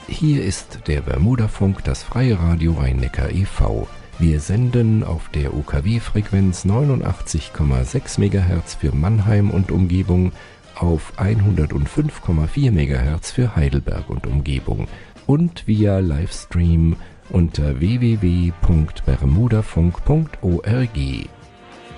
Hier ist der Bermudafunk, das freie Radio Rhein-Neckar e.V. Wir senden auf der UKW-Frequenz 89,6 MHz für Mannheim und Umgebung, auf 105,4 MHz für Heidelberg und Umgebung und via Livestream unter www.bermudafunk.org.